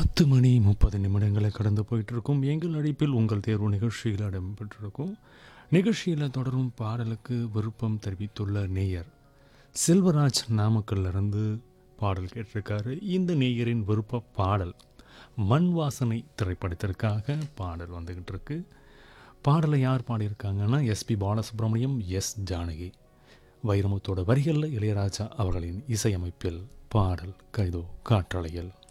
10:30 கடந்து போயிட்டுருக்கும். எங்கள் அழைப்பில் உங்கள் தேர்வு நிகழ்ச்சியில் இடம்பெற்றிருக்கும். நிகழ்ச்சியில் தொடரும் பாடலுக்கு விருப்பம் தெரிவித்துள்ள நேயர் செல்வராஜ் நாமக்கல்லிருந்து பாடல் கேட்டிருக்காரு. இந்த நேயரின் விருப்ப பாடல் மண் வாசனை திரைப்படத்திற்காக பாடல் வந்துக்கிட்டு இருக்கு. பாடலை யார் பாடியிருக்காங்கன்னா எஸ்பி பாலசுப்ரமணியம், எஸ் ஜானகி. வைரமுத்தோட வரிகளில் இளையராஜா அவர்களின் இசையமைப்பில் பாடல் கைதோ காற்றலையில்.